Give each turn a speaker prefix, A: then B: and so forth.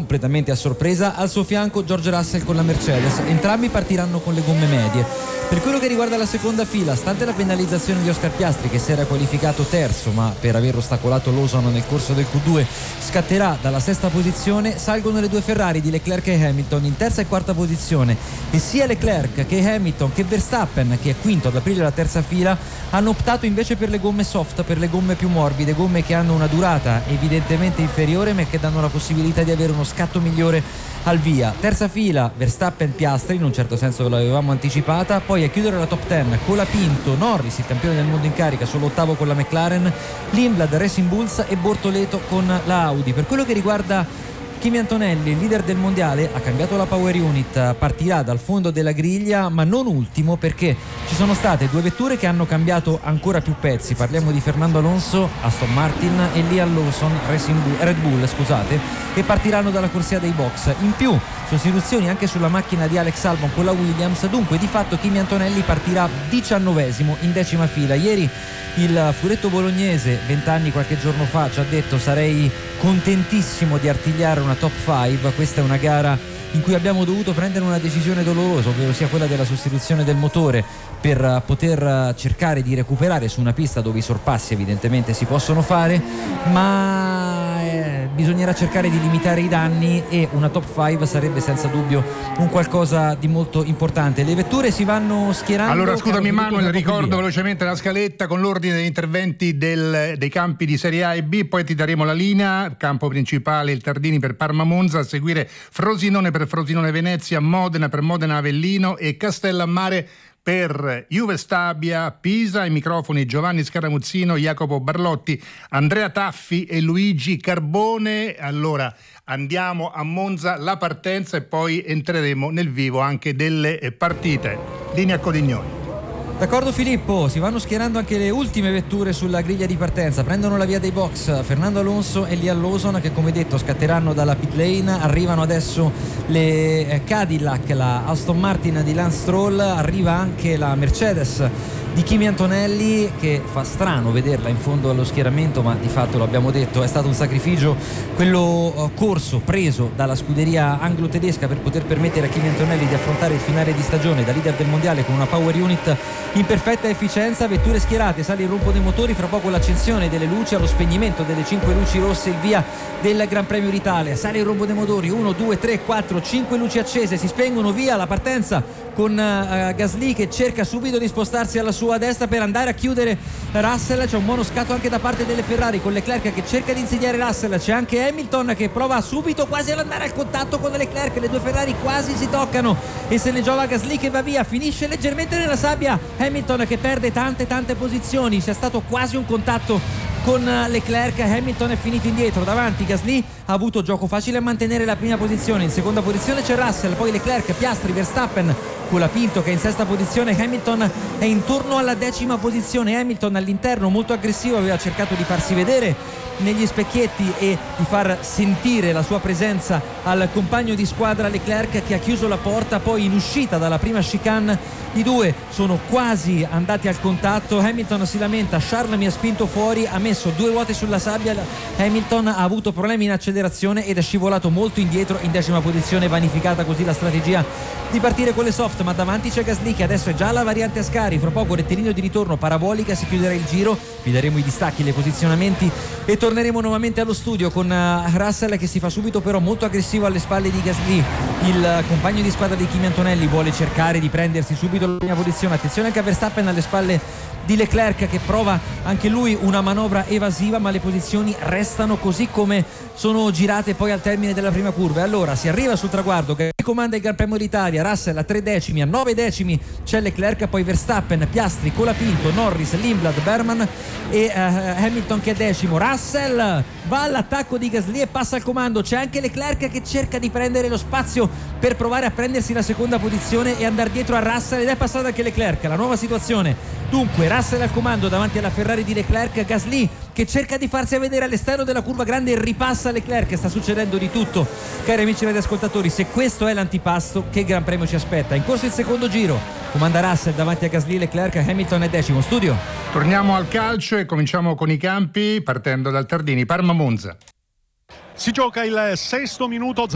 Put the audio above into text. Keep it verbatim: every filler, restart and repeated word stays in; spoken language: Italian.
A: completamente a sorpresa, al suo fianco George Russell con la Mercedes. Entrambi partiranno con le gomme medie. Per quello che riguarda la seconda fila, stante la penalizzazione di Oscar Piastri, che si era qualificato terzo ma per aver ostacolato Lawson nel corso del Q due scatterà dalla sesta posizione, salgono le due Ferrari di Leclerc e Hamilton in terza e quarta posizione, e sia Leclerc che Hamilton che Verstappen, che è quinto ad aprire la terza fila, hanno optato invece per le gomme soft, per le gomme più morbide, gomme che hanno una durata evidentemente inferiore ma che danno la possibilità di avere uno scatto migliore al via. Terza fila Verstappen Piastri, in un certo senso l'avevamo anticipata, poi a chiudere la top dieci Colapinto, Norris il campione del mondo in carica, solo ottavo con la McLaren, Lindblad, Racing Bulls e Bortoleto con la Audi. Per quello che riguarda Kimi Antonelli, il leader del mondiale, ha cambiato la power unit, partirà dal fondo della griglia, ma non ultimo, perché ci sono state due vetture che hanno cambiato ancora più pezzi. Parliamo di Fernando Alonso, Aston Martin, e Liam Lawson, Racing Bull, Red Bull, scusate, che partiranno dalla corsia dei box. In più sostituzioni anche sulla macchina di Alex Albon con la Williams, dunque di fatto Kimi Antonelli partirà diciannovesimo in decima fila. Ieri il furetto bolognese, vent'anni qualche giorno fa, ci ha detto: sarei contentissimo di artigliare una top cinque. Questa è una gara in cui abbiamo dovuto prendere una decisione dolorosa, ovvero sia quella della sostituzione del motore per poter cercare di recuperare su una pista dove i sorpassi evidentemente si possono fare, ma eh, bisognerà cercare di limitare i danni, e una top cinque sarebbe senza dubbio un qualcosa di molto importante. Le vetture si vanno schierando.
B: Allora scusami Manuel, ricordo velocemente la scaletta con l'ordine degli interventi del, dei campi di Serie A e B, poi ti daremo la linea. Campo principale il Tardini per Parma Monza, a seguire Frosinone per Frosinone Venezia, Modena per Modena Avellino e Castellammare per Juve Stabia Pisa. Ai microfoni Giovanni Scaramuzzino, Jacopo Barlotti, Andrea Taffi e Luigi Carbone. Allora andiamo a Monza, la partenza, e poi entreremo nel vivo anche delle partite. Linea Codignoni.
A: D'accordo Filippo, si vanno schierando anche le ultime vetture sulla griglia di partenza, prendono la via dei box Fernando Alonso e Liam Lawson, che come detto scatteranno dalla pit lane. Arrivano adesso le Cadillac, la Aston Martin di Lance Stroll, arriva anche la Mercedes di Kimi Antonelli, che fa strano vederla in fondo allo schieramento, ma di fatto, lo abbiamo detto, è stato un sacrificio quello corso preso dalla scuderia anglo-tedesca per poter permettere a Kimi Antonelli di affrontare il finale di stagione da leader del mondiale con una power unit in perfetta efficienza. Vetture schierate, sale il rombo dei motori, fra poco l'accensione delle luci, allo spegnimento delle cinque luci rosse il via del Gran Premio d'Italia. Sale il rombo dei motori, uno, due, tre, quattro, cinque luci accese, si spengono, via la partenza con uh, Gasly che cerca subito di spostarsi alla sua destra per andare a chiudere Russell. C'è un buono scatto anche da parte delle Ferrari con Leclerc che cerca di insidiare Russell, c'è anche Hamilton che prova subito quasi ad andare al contatto con Leclerc, le due Ferrari quasi si toccano e se ne giova Gasly che va via, finisce leggermente nella sabbia Hamilton che perde tante tante posizioni. C'è stato quasi un contatto con Leclerc, Hamilton è finito indietro davanti, Gasly ha avuto gioco facile a mantenere la prima posizione, in seconda posizione c'è Russell, poi Leclerc, Piastri, Verstappen, Colapinto che è in sesta posizione, Hamilton è intorno alla decima posizione. Hamilton all'interno molto aggressivo, aveva cercato di farsi vedere negli specchietti e di far sentire la sua presenza al compagno di squadra Leclerc, che ha chiuso la porta. Poi in uscita dalla prima chicane i due sono quasi andati al contatto, Hamilton si lamenta, Charles mi ha spinto fuori, ha messo due ruote sulla sabbia, Hamilton ha avuto problemi in accelerazione ed è scivolato molto indietro in decima posizione, vanificata così la strategia di partire con le soft. Ma davanti c'è Gasly che adesso è già la variante Ascari, fra poco rettilineo di ritorno, parabolica, si chiuderà il giro, vi daremo i distacchi, le posizionamenti e torneremo nuovamente allo studio con Russell che si fa subito però molto aggressivo alle spalle di Gasly. Il compagno di squadra di Kimi Antonelli vuole cercare di prendersi subito la prima posizione, attenzione anche a Verstappen alle spalle di Leclerc che prova anche lui una manovra evasiva, ma le posizioni restano così come sono girate poi al termine della prima curva. E allora si arriva sul traguardo che comanda il Gran Premio d'Italia, Russell a tre decimi, a nove decimi c'è Leclerc, poi Verstappen, Piastri, Colapinto, Norris, Lindblad, Berman e uh, Hamilton che è decimo. Russell va all'attacco di Gasly e passa al comando, c'è anche Leclerc che cerca di prendere lo spazio per provare a prendersi la seconda posizione e andare dietro a Russell, ed è passato anche Leclerc. La nuova situazione dunque, Russell al comando davanti alla Ferrari di Leclerc, Gasly che cerca di farsi vedere all'esterno della curva grande e ripassa Leclerc. Sta succedendo di tutto, cari amici radioascoltatori, se questo è l'antipasto che Gran Premio ci aspetta. In corso il secondo giro, comanda Russell davanti a Gasly, Leclerc, Hamilton è decimo. Studio.
B: Torniamo al calcio e cominciamo con i campi partendo dal Tardini, Parma Monza.
C: Si gioca il sesto minuto.